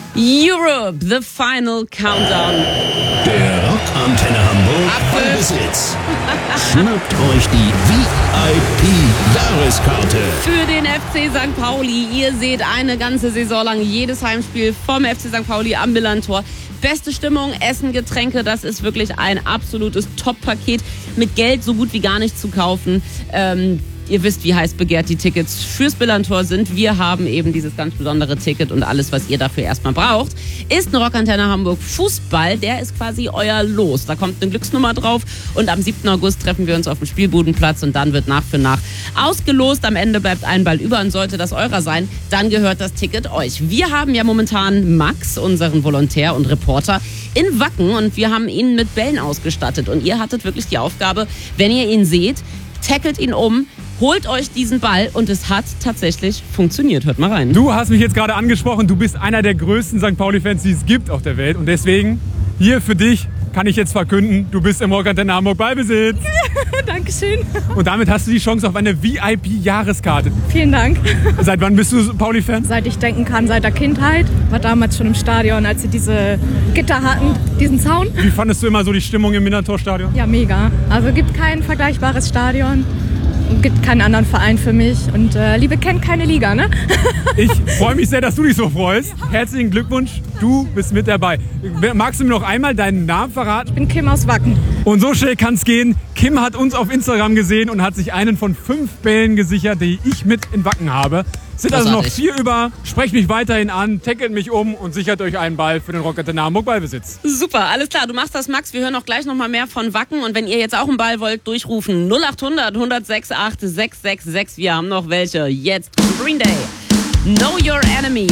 Europe, the final countdown. Der Rockantenne Hamburg Ballbesitz. Schnappt euch die VIP-Jahreskarte. Für den FC St. Pauli. Ihr seht eine ganze Saison lang jedes Heimspiel vom FC St. Pauli am Millantor. Beste Stimmung, Essen, Getränke, das ist wirklich ein absolutes Top-Paket. Mit Geld so gut wie gar nicht zu kaufen. Ihr wisst, wie heiß begehrt die Tickets fürs Millantor sind. Wir haben eben dieses ganz besondere Ticket und alles, was ihr dafür erstmal braucht, ist ein Rockantenne Hamburg Fußball. Der ist quasi euer Los. Da kommt eine Glücksnummer drauf und am 7. August treffen wir uns auf dem Spielbudenplatz und dann wird nach für nach ausgelost. Am Ende bleibt ein Ball über und sollte das eurer sein, dann gehört das Ticket euch. Wir haben ja momentan Max, unseren Volontär und Reporter, in Wacken und wir haben ihn mit Bällen ausgestattet und ihr hattet wirklich die Aufgabe, wenn ihr ihn seht, tackelt ihn um, holt euch diesen Ball und es hat tatsächlich funktioniert. Hört mal rein. Du hast mich jetzt gerade angesprochen, du bist einer der größten St. Pauli-Fans, die es gibt auf der Welt und deswegen hier für dich kann ich jetzt verkünden, du bist im Rockantenne Hamburg Ballbesitz. Dankeschön. Und damit hast du die Chance auf eine VIP-Jahreskarte. Vielen Dank. Seit wann bist du Pauli-Fan? Seit ich denken kann, seit der Kindheit. War damals schon im Stadion, als sie diese Gitter hatten, diesen Zaun. Wie fandest du immer so die Stimmung im Millantor-Stadion? Ja, mega. Also gibt kein vergleichbares Stadion. Gibt keinen anderen Verein für mich. Und Liebe kennt keine Liga, ne? Ich freue mich sehr, dass du dich so freust. Herzlichen Glückwunsch, du bist mit dabei. Magst du mir noch einmal deinen Namen verraten? Ich bin Kim aus Wacken. Und so schnell kann es gehen. Kim hat uns auf Instagram gesehen und hat sich einen von 5 Bällen gesichert, die ich mit in Wacken habe. Sind also noch 4 über. Sprecht mich weiterhin an, tackelt mich um und sichert euch einen Ball für den Rockantenne Hamburg Ballbesitz. Super, alles klar. Du machst das, Max. Wir hören auch gleich noch mal mehr von Wacken. Und wenn ihr jetzt auch einen Ball wollt, durchrufen 0800 106 8 666. Wir haben noch welche. Jetzt Green Day. Know Your Enemy.